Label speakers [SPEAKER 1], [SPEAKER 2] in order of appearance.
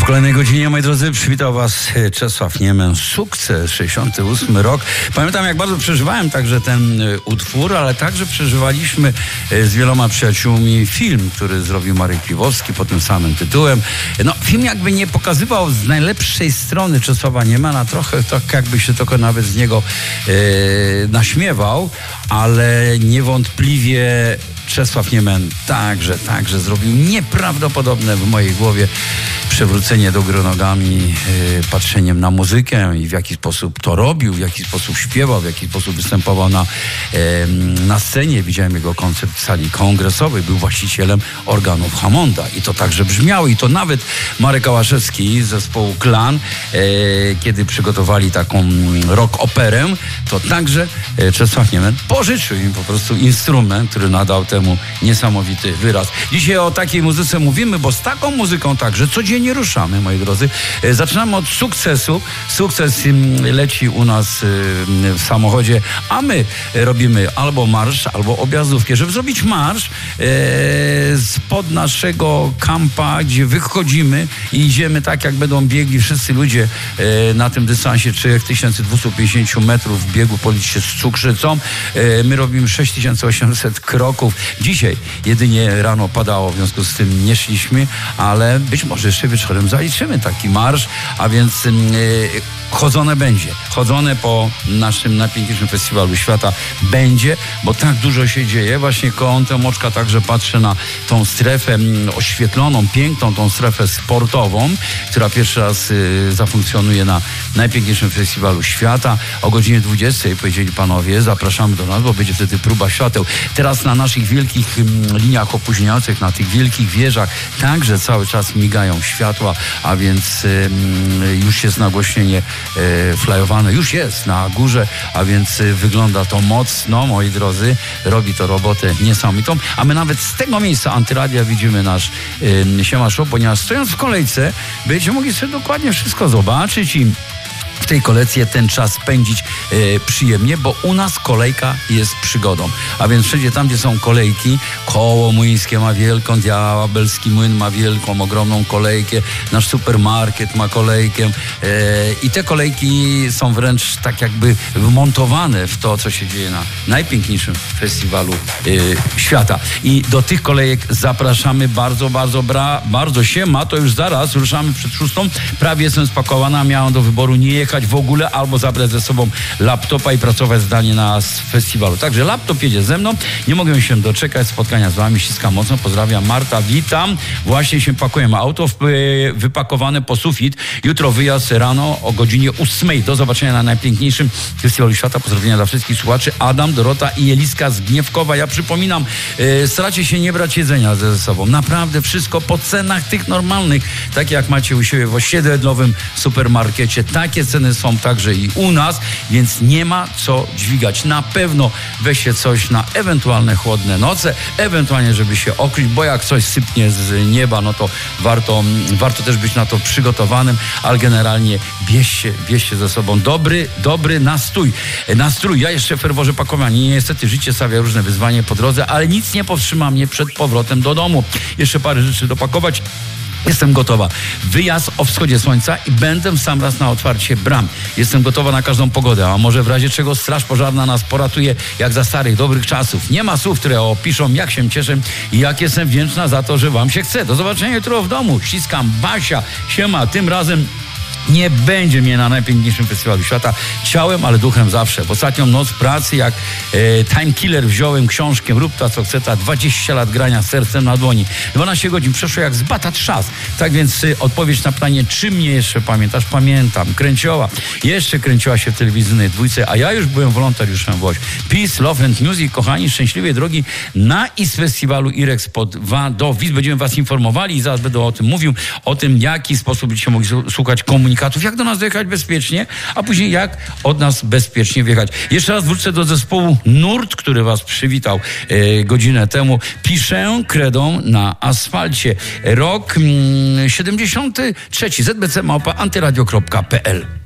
[SPEAKER 1] kolejnej godzinie, moi drodzy, przywitał was Czesław Niemen. Sukces, 68 rok. Pamiętam, jak bardzo przeżywałem także ten utwór, ale także przeżywaliśmy z wieloma przyjaciółmi film, który zrobił Marek Piwowski pod tym samym tytułem. No, film jakby nie pokazywał z najlepszej strony Czesława Niemena, trochę tak jakby się tylko nawet z niego naśmiewał, ale niewątpliwie Czesław Niemen także zrobił nieprawdopodobne w mojej głowie przewrócenie do góry nogami, patrzeniem na muzykę i w jaki sposób to robił, w jaki sposób śpiewał, w jaki sposób występował na scenie. Widziałem jego koncert w sali kongresowej, był właścicielem organów Hammonda i to także brzmiało. I to nawet Marek Ałaszewski z zespołu Klan, kiedy przygotowali taką rock-operę, to także Czesław Niemen pożyczył im po prostu instrument, który nadał temu niesamowity wyraz. Dzisiaj o takiej muzyce mówimy, bo z taką muzyką także codziennie ruszamy, moi drodzy. Zaczynamy od sukcesu. Sukces leci u nas w samochodzie, a my robimy albo marsz, albo objazdówkę. Żeby zrobić marsz spod naszego kampa, gdzie wychodzimy i idziemy tak, jak będą biegli wszyscy ludzie na tym dystansie 3250 metrów w biegu, policzcie z cukrzycą. My robimy 6800 kroków. Dzisiaj jedynie rano padało, w związku z tym nie szliśmy, ale być może jeszcze wieczorem zaliczymy taki marsz, a więc chodzone będzie. Chodzone po naszym najpiękniejszym festiwalu świata będzie, bo tak dużo się dzieje. Właśnie kątem oczka także patrzę na tą strefę oświetloną, piękną tą strefę sportową, która pierwszy raz zafunkcjonuje na najpiękniejszym festiwalu świata. O godzinie 20 powiedzieli panowie, zapraszamy do nas, bo będzie wtedy próba świateł. Teraz na naszych wielkich liniach opóźniających, na tych wielkich wieżach także cały czas migają światła, a więc już jest nagłośnienie flyowane, już jest na górze, a więc wygląda to mocno, moi drodzy, robi to robotę niesamowitą, a my nawet z tego miejsca Antyradia widzimy nasz Siema Show, ponieważ stojąc w kolejce będziecie mogli sobie dokładnie wszystko zobaczyć i w tej kolejce ten czas spędzić przyjemnie, bo u nas kolejka jest przygodą. A więc wszędzie tam, gdzie są kolejki, Koło Młyńskie ma wielką, Diabelski Młyn ma wielką, ogromną kolejkę, nasz supermarket ma kolejkę i te kolejki są wręcz tak jakby wmontowane w to, co się dzieje na najpiękniejszym festiwalu świata. I do tych kolejek zapraszamy bardzo siema, to już zaraz ruszamy przed 6. Prawie jestem spakowana, miałam do wyboru nie jechać w ogóle albo zabrać ze sobą laptopa i pracować zdalnie na festiwalu. Także laptop jedzie ze mną. Nie mogę się doczekać spotkania z wami. Ściskam mocno. Pozdrawiam. Marta, witam. Właśnie się pakujemy. Auto wypakowane po sufit. Jutro wyjazd rano o godzinie 8. Do zobaczenia na najpiękniejszym festiwalu świata. Pozdrowienia dla wszystkich słuchaczy. Adam, Dorota i Eliska z Gniewkowa. Ja przypominam, staracie się nie brać jedzenia ze sobą. Naprawdę wszystko po cenach tych normalnych. Takie jak macie u siebie w osiedlowym supermarkecie. Takie ceny są także i u nas, więc nie ma co dźwigać. Na pewno weźcie coś na ewentualne chłodne noce, ewentualnie żeby się okryć, bo jak coś sypnie z nieba, no to warto też być na to przygotowanym, ale generalnie bierzcie ze sobą dobry nastrój. Ja jeszcze w ferworze pakowania. Niestety życie stawia różne wyzwania po drodze, ale nic nie powstrzyma mnie przed powrotem do domu. Jeszcze parę rzeczy dopakować. Jestem gotowa. Wyjazd o wschodzie słońca i będę w sam raz na otwarcie bram. Jestem gotowa na każdą pogodę, a może w razie czego straż pożarna nas poratuje jak za starych, dobrych czasów. Nie ma słów, które opiszą, jak się cieszę i jak jestem wdzięczna za to, że wam się chce. Do zobaczenia jutro w domu. Ściskam. Basia. Siema. Tym razem nie będzie mnie na najpiękniejszym festiwalu świata ciałem, ale duchem zawsze. W ostatnią noc pracy, jak time killer, wziąłem książkę Rób ta co chce ta, 20 lat grania sercem na dłoni. 12 godzin przeszło jak z bata trzas. Tak więc odpowiedź na pytanie, czy mnie jeszcze pamiętasz? Pamiętam. Kręcioła. Jeszcze kręciła się w telewizyjnej dwójce, a ja już byłem wolontariuszem w Łodzi. Peace, love and music. Kochani, szczęśliwej drogi na IS Festiwalu IREX pod Wadowic. Będziemy was informowali i zaraz będę o tym mówił, o tym, w jaki sposób będziecie mogli słuchać komunikatów, jak do nas dojechać bezpiecznie, a później jak od nas bezpiecznie wjechać. Jeszcze raz wrócę do zespołu Nurt, który was przywitał godzinę temu. Piszę kredą na asfalcie. Rok 73. ZBC @antyradio.pl